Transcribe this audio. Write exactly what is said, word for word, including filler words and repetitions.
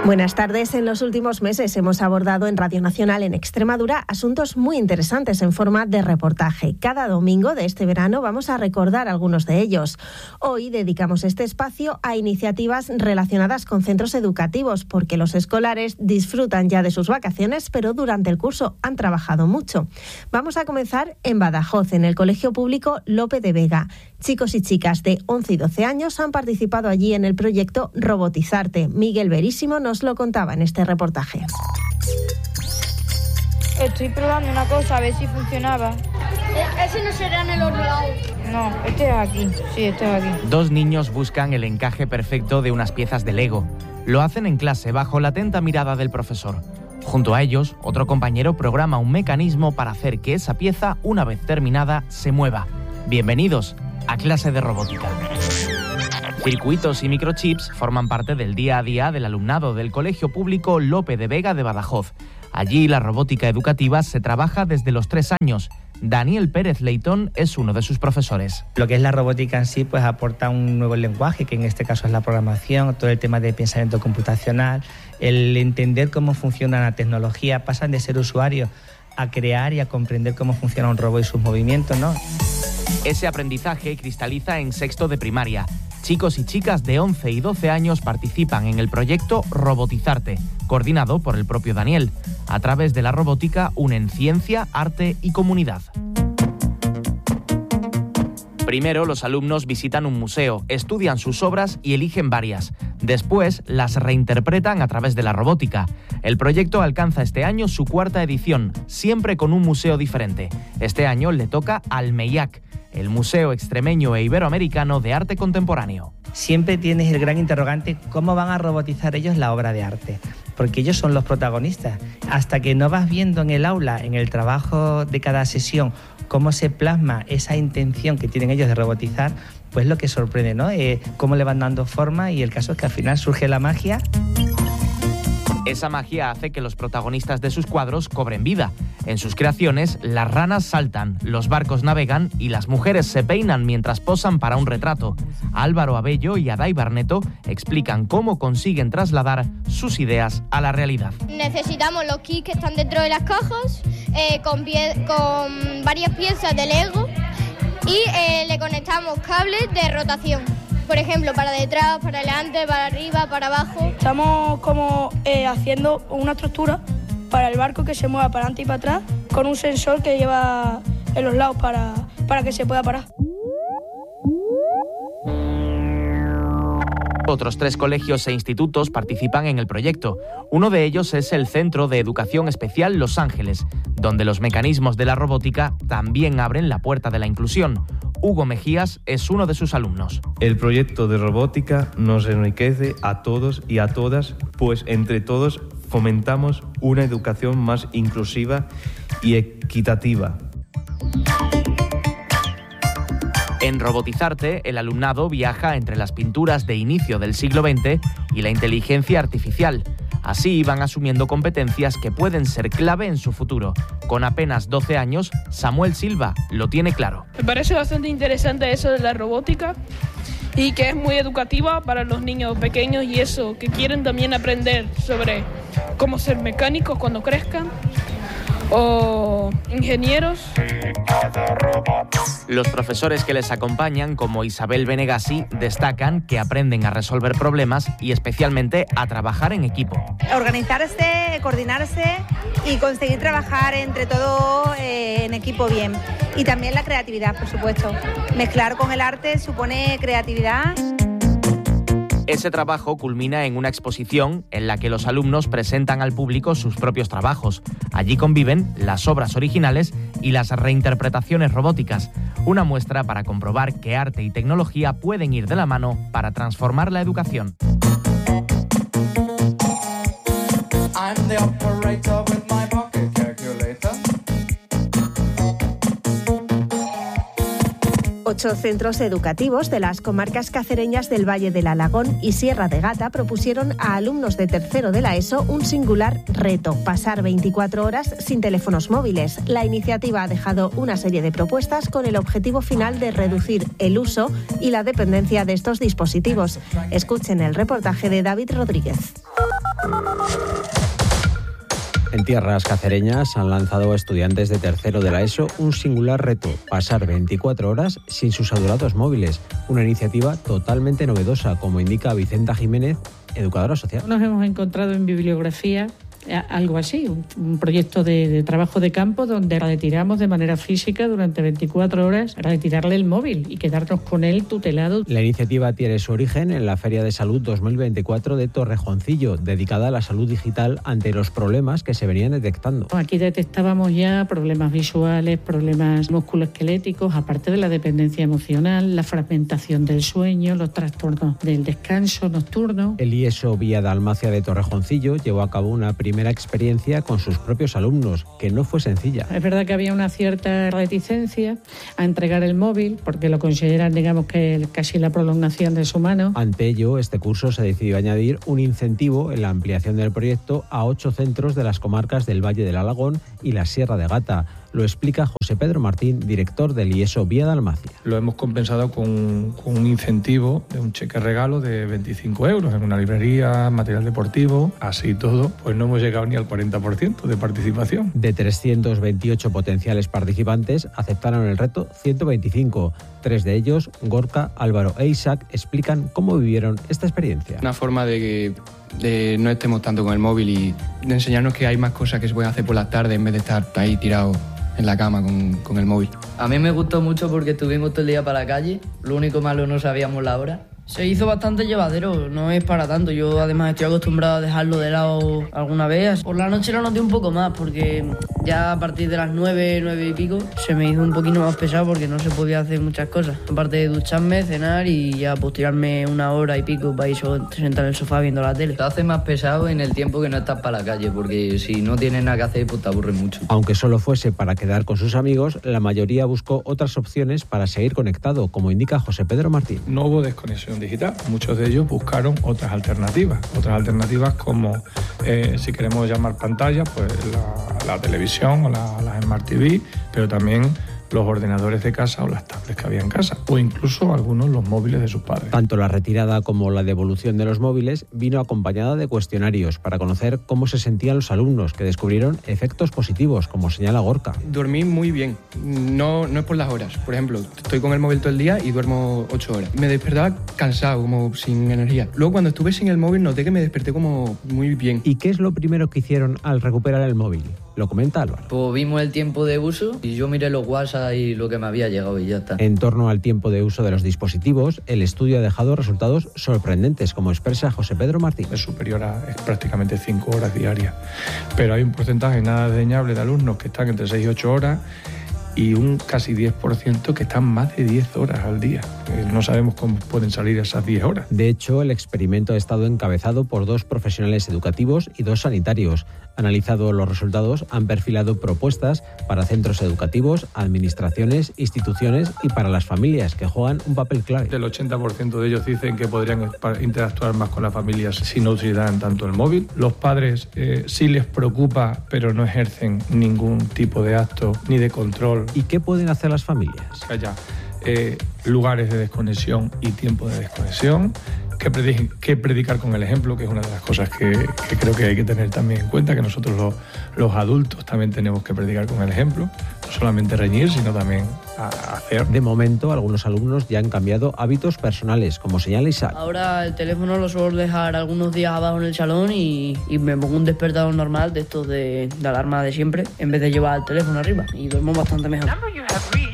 Buenas tardes. En los últimos meses hemos abordado en Radio Nacional en Extremadura asuntos muy interesantes en forma de reportaje. Cada domingo de este verano vamos a recordar algunos de ellos. Hoy dedicamos este espacio a iniciativas relacionadas con centros educativos, porque los escolares disfrutan ya de sus vacaciones, pero durante el curso han trabajado mucho. Vamos a comenzar en Badajoz, en el Colegio Público Lope de Vega. Chicos y chicas de once y doce años han participado allí en el proyecto Robotizarte. Miguel Verísimo nos lo contaba en este reportaje. Estoy probando una cosa a ver si funcionaba. ¿Ese no será en el otro lado? No, este es aquí. Sí, este es aquí. Dos niños buscan el encaje perfecto de unas piezas de Lego. Lo hacen en clase bajo la atenta mirada del profesor. Junto a ellos, otro compañero programa un mecanismo para hacer que esa pieza, una vez terminada, se mueva. Bienvenidos a clase de robótica. Circuitos y microchips forman parte del día a día del alumnado del Colegio Público Lope de Vega de Badajoz. Allí la robótica educativa se trabaja desde los tres años. Daniel Pérez Leitón es uno de sus profesores. Lo que es la robótica en sí, pues aporta un nuevo lenguaje, que en este caso es la programación, todo el tema de pensamiento computacional, el entender cómo funciona la tecnología, pasan de ser usuarios a crear y a comprender cómo funciona un robot y sus movimientos, ¿no? Ese aprendizaje cristaliza en sexto de primaria. Chicos y chicas de once y doce años participan en el proyecto Robotizarte, coordinado por el propio Daniel. A través de la robótica unen ciencia, arte y comunidad. Primero, los alumnos visitan un museo, estudian sus obras y eligen varias. Después, las reinterpretan a través de la robótica. El proyecto alcanza este año su cuarta edición, siempre con un museo diferente. Este año le toca al MEIAC, el Museo Extremeño e Iberoamericano de Arte Contemporáneo. Siempre tienes el gran interrogante, ¿cómo van a robotizar ellos la obra de arte? Porque ellos son los protagonistas. Hasta que no vas viendo en el aula, en el trabajo de cada sesión, cómo se plasma esa intención que tienen ellos de robotizar, pues lo que sorprende, ¿no? Eh, cómo le van dando forma, y el caso es que al final surge la magia. Esa magia hace que los protagonistas de sus cuadros cobren vida. En sus creaciones, las ranas saltan, los barcos navegan y las mujeres se peinan mientras posan para un retrato. Álvaro Abello y Adai Barneto explican cómo consiguen trasladar sus ideas a la realidad. Necesitamos los kits que están dentro de las cajas, eh, con, pie- con varias piezas de Lego, y eh, le conectamos cables de rotación. Por ejemplo, para detrás, para adelante, para arriba, para abajo. Estamos como eh, haciendo una estructura para el barco que se mueva para adelante y para atrás, con un sensor que lleva en los lados para, para que se pueda parar. Otros tres colegios e institutos participan en el proyecto. Uno de ellos es el Centro de Educación Especial Los Ángeles, donde los mecanismos de la robótica también abren la puerta de la inclusión. Hugo Mejías es uno de sus alumnos. El proyecto de robótica nos enriquece a todos y a todas, pues entre todos fomentamos una educación más inclusiva y equitativa. En Robotizarte, el alumnado viaja entre las pinturas de inicio del siglo veinte y la inteligencia artificial. Así van asumiendo competencias que pueden ser clave en su futuro. Con apenas doce años, Samuel Silva lo tiene claro. Me parece bastante interesante eso de la robótica y que es muy educativa para los niños pequeños y eso, que quieren también aprender sobre cómo ser mecánicos cuando crezcan o ingenieros. Los profesores que les acompañan, como Isabel Benegasi, destacan que aprenden a resolver problemas y especialmente a trabajar en equipo. Organizarse, coordinarse y conseguir trabajar entre todos eh, en equipo bien. Y también la creatividad, por supuesto. Mezclar con el arte supone creatividad. Ese trabajo culmina en una exposición en la que los alumnos presentan al público sus propios trabajos. Allí conviven las obras originales y las reinterpretaciones robóticas, una muestra para comprobar que arte y tecnología pueden ir de la mano para transformar la educación. I'm the operator with my pocket calculator. Ocho centros educativos de las comarcas cacereñas del Valle del Alagón y Sierra de Gata propusieron a alumnos de tercero de la ESO un singular reto: pasar veinticuatro horas sin teléfonos móviles. La iniciativa ha dejado una serie de propuestas con el objetivo final de reducir el uso y la dependencia de estos dispositivos. Escuchen el reportaje de David Rodríguez. En tierras cacereñas han lanzado estudiantes de tercero de la ESO un singular reto: pasar veinticuatro horas sin sus adorados móviles. Una iniciativa totalmente novedosa, como indica Vicenta Jiménez, educadora social. Nos hemos encontrado en bibliografía algo así, un, un proyecto de, de trabajo de campo donde retiramos de manera física durante veinticuatro horas, retirarle el móvil y quedarnos con él tutelado. La iniciativa tiene su origen en la Feria de Salud dos mil veinticuatro de Torrejoncillo, dedicada a la salud digital ante los problemas que se venían detectando. Aquí detectábamos ya problemas visuales, problemas musculoesqueléticos, aparte de la dependencia emocional, la fragmentación del sueño, los trastornos del descanso nocturno. El I E S O Vía Dalmacia de Torrejoncillo llevó a cabo una primera primera experiencia con sus propios alumnos, que no fue sencilla. Es verdad que había una cierta reticencia a entregar el móvil, porque lo consideran, digamos, que casi la prolongación de su mano. Ante ello, este curso se decidió añadir un incentivo en la ampliación del proyecto a ocho centros de las comarcas del Valle del Alagón y la Sierra de Gata. Lo explica José Pedro Martín, director del I E S O Vía Dalmacia. Lo hemos compensado con, con un incentivo de un cheque regalo de veinticinco euros en una librería, material deportivo, así todo, pues no hemos llegado ni al cuarenta por ciento de participación. De trescientos veintiocho potenciales participantes, aceptaron el reto ciento veinticinco. Tres de ellos, Gorka, Álvaro e Isaac, explican cómo vivieron esta experiencia. Una forma de que de no estemos tanto con el móvil y de enseñarnos que hay más cosas que se pueden hacer por las tardes en vez de estar ahí tirado en la cama con, con el móvil. A mí me gustó mucho porque estuvimos todo el día para la calle, lo único malo no sabíamos la hora. Se hizo bastante llevadero, no es para tanto. Yo además estoy acostumbrado a dejarlo de lado alguna vez. Por la noche lo noté un poco más porque ya a partir de las nueve, nueve y pico se me hizo un poquito más pesado porque no se podía hacer muchas cosas. Aparte de ducharme, cenar y ya pues tirarme una hora y pico para ir sentar en el sofá viendo la tele. Te hace más pesado en el tiempo que no estás para la calle porque si no tienes nada que hacer pues te aburres mucho. Aunque solo fuese para quedar con sus amigos, la mayoría buscó otras opciones para seguir conectado, como indica José Pedro Martín. No hubo desconexión digital. Muchos de ellos buscaron otras alternativas, otras alternativas como, eh, si queremos llamar pantalla, pues la, la televisión o la, la Smart T V, pero también los ordenadores de casa o las tablets que había en casa, o incluso algunos los móviles de sus padres. Tanto la retirada como la devolución de los móviles vino acompañada de cuestionarios para conocer cómo se sentían los alumnos, que descubrieron efectos positivos, como señala Gorka. Dormí muy bien, no, no es por las horas. Por ejemplo, estoy con el móvil todo el día y duermo ocho horas. Me despertaba cansado, como sin energía. Luego cuando estuve sin el móvil noté que me desperté como muy bien. ¿Y qué es lo primero que hicieron al recuperar el móvil? Lo comenta Álvaro. Pues vimos el tiempo de uso y yo miré los WhatsApp y lo que me había llegado y ya está. En torno al tiempo de uso de los dispositivos, el estudio ha dejado resultados sorprendentes, como expresa José Pedro Martín. Es superior a es prácticamente cinco horas diarias, pero hay un porcentaje nada desdeñable de alumnos que están entre seis y ocho horas y un casi diez por ciento que están más de diez horas al día. No sabemos cómo pueden salir esas diez horas. De hecho, el experimento ha estado encabezado por dos profesionales educativos y dos sanitarios. Analizado los resultados, han perfilado propuestas para centros educativos, administraciones, instituciones y para las familias, que juegan un papel clave. El ochenta por ciento de ellos dicen que podrían interactuar más con las familias si no utilizaran tanto el móvil. Los padres eh, sí les preocupa, pero no ejercen ningún tipo de acto ni de control. ¿Y qué pueden hacer las familias? Que haya eh, lugares de desconexión y tiempo de desconexión, que, prediquen, que predicar con el ejemplo, que es una de las cosas que, que creo que hay que tener también en cuenta, que nosotros los, los adultos también tenemos que predicar con el ejemplo, no solamente reñir, sino también a, a hacer. De momento, algunos alumnos ya han cambiado hábitos personales, como señala Isaac. Ahora el teléfono lo suelo dejar algunos días abajo en el salón y, y me pongo un despertador normal de estos de, de alarma de siempre, en vez de llevar el teléfono arriba, y duermo bastante mejor.